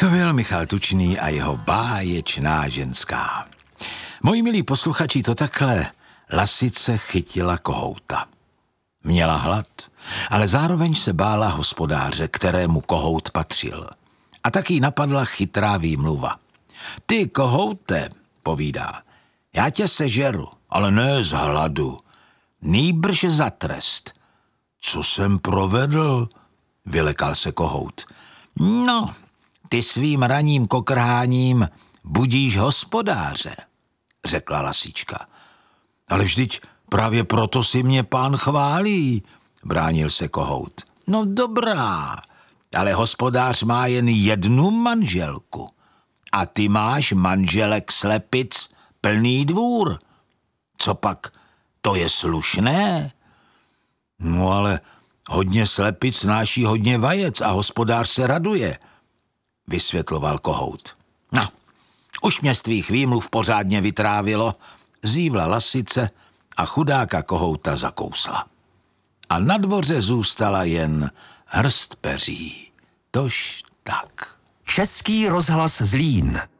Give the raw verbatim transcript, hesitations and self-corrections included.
To byl Michal Tučný a jeho báječná ženská. Moji milí posluchači, to takhle Lasice chytila kohouta. Měla hlad, ale zároveň se bála hospodáře, kterému kohout patřil. A taky napadla chytrá výmluva. Ty, kohoute, povídá, já tě sežeru, ale ne z hladu, nýbrž za trest. Co jsem provedl? Vylekal se kohout. No, ty svým raním kokrháním budíš hospodáře, řekla Lasička. Ale vždyť právě proto si mě pán chválí, bránil se kohout. No dobrá, ale hospodář má jen jednu manželku a ty máš manželek slepic plný dvůr. Co pak, to je slušné? No ale hodně slepic snáší hodně vajec a hospodář se raduje, vysvětloval kohout. No, už mě z tvých výmluv pořádně vytrávilo, zívla Lasice a chudáka kohouta zakousla. A na dvoře zůstala jen hrst peří. Tož tak. Český rozhlas Zlín.